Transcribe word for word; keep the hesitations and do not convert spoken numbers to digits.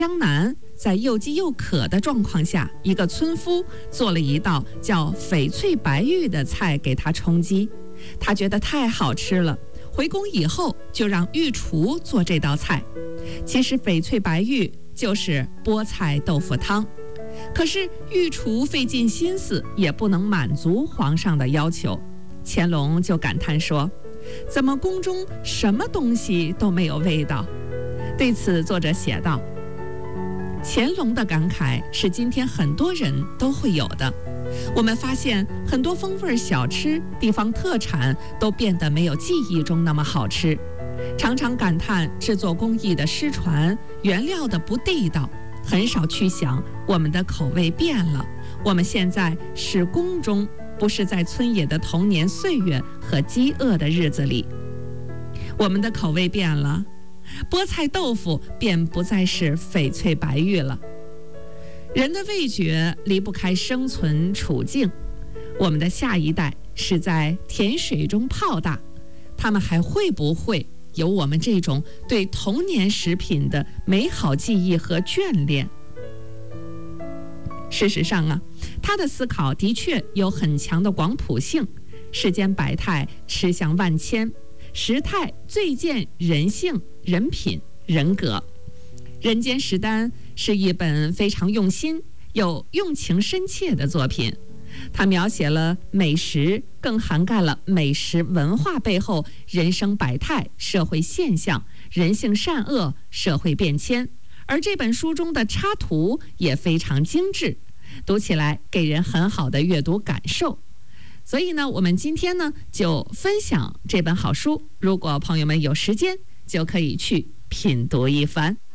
江南在又饥又渴的状况下，一个村夫做了一道叫翡翠白玉的菜给他充饥，他觉得太好吃了，回宫以后就让御厨做这道菜。其实翡翠白玉就是菠菜豆腐汤，可是御厨费尽心思也不能满足皇上的要求。乾隆就感叹说，怎么宫中什么东西都没有味道？对此作者写道，乾隆的感慨是今天很多人都会有的。我们发现很多风味小吃、地方特产都变得没有记忆中那么好吃，常常感叹制作工艺的失传，原料的不地道，很少去想我们的口味变了。我们现在是宫中，不是在村野的童年岁月和饥饿的日子里。我们的口味变了，菠菜豆腐便不再是翡翠白玉了。人的味觉离不开生存处境，我们的下一代是在甜水中泡大，他们还会不会有我们这种对童年食品的美好记忆和眷恋？事实上啊，他的思考的确有很强的广谱性。世间百态，吃相万千，食态最见人性、人品、人格。人间食单是一本非常用心又用情深切的作品，它描写了美食，更涵盖了美食文化背后人生百态、社会现象、人性善恶、社会变迁。而这本书中的插图也非常精致，读起来给人很好的阅读感受。所以呢，我们今天呢就分享这本好书，如果朋友们有时间，就可以去品读一番。